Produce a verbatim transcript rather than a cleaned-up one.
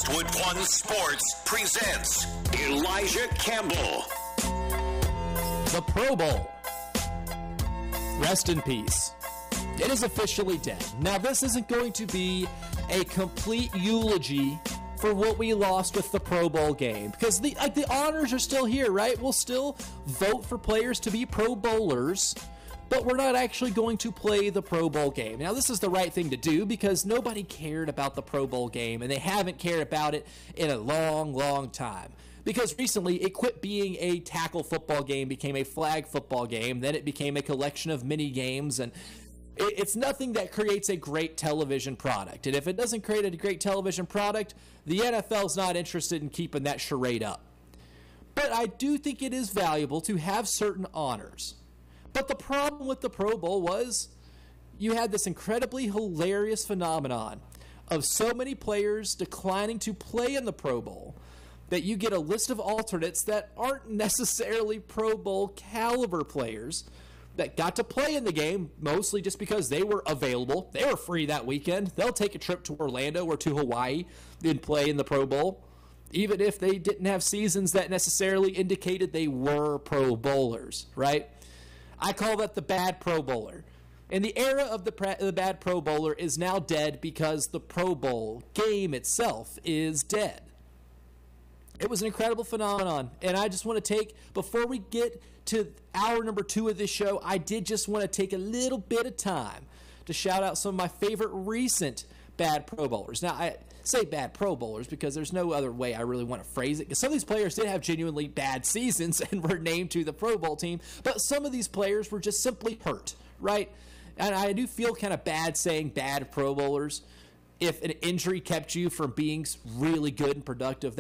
Westwood One Sports presents Elijah Campbell. The Pro Bowl. Rest in peace. It is officially dead. Now, this isn't going to be a complete eulogy for what we lost with the Pro Bowl game, because the like the honors are still here, right? We'll still vote for players to be Pro Bowlers, but we're not actually going to play the Pro Bowl game. Now, this is the right thing to do because nobody cared about the Pro Bowl game, and they haven't cared about it in a long, long time. Because recently, it quit being a tackle football game, became a flag football game, then it became a collection of mini games, and it's nothing that creates a great television product. And if it doesn't create a great television product, the N F L's not interested in keeping that charade up. But I do think it is valuable to have certain honors. But the problem with the Pro Bowl was you had this incredibly hilarious phenomenon of so many players declining to play in the Pro Bowl that you get a list of alternates that aren't necessarily Pro Bowl caliber players that got to play in the game, mostly just because they were available. They were free that weekend. They'll take a trip to Orlando or to Hawaii and play in the Pro Bowl, even if they didn't have seasons that necessarily indicated they were Pro Bowlers, right? I call that the bad Pro Bowler. And the era of the, pra- the bad Pro Bowler is now dead because the Pro Bowl game itself is dead. It was an incredible phenomenon, and I just want to take, before we get to hour number two of this show, I did just want to take a little bit of time to shout out some of my favorite recent bad Pro Bowlers. Now, I say bad Pro Bowlers because there's no other way I really want to phrase it, because some of these players did have genuinely bad seasons and were named to the Pro Bowl team, but some of these players were just simply hurt, right? And I do feel kind of bad saying bad Pro Bowlers if an injury kept you from being really good and productive.